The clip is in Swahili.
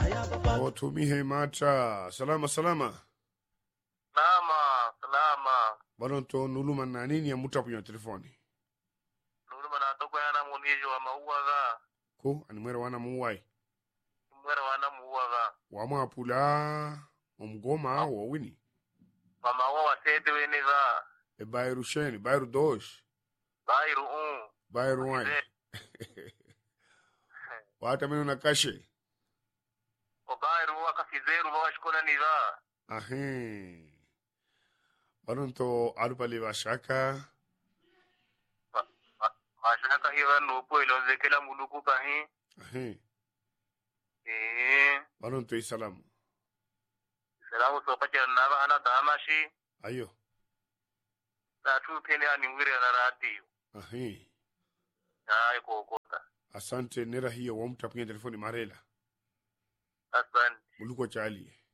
Otumihe mata. Salama. Salama. Baronto nuluma na nini ya muta punyo telefoni. Nuluma na toko yana munijo wa maua ga. Ko, animwera wana muwai. Mwera wana maua ga. Wama apula omgoma wa wini. Mama wa wasete weni ga. Bairu sheni, bairu dosh. Bairu wai. Wata minu na kashe. Bairu wa kafizeru wa shkona ni ga. Ahe. Baronto alupali washaka. Washaka hiwa nupo ilonzekela muluku kahi. Ahe. Baronto isalamu. Salamu sopacha naba ana damashi. Ayo. Na tu pene animwire na radio. Ahe. Ay kokota. Asante nera hiyo wa mta punyo telefoni marela. Asante. Muluko chali.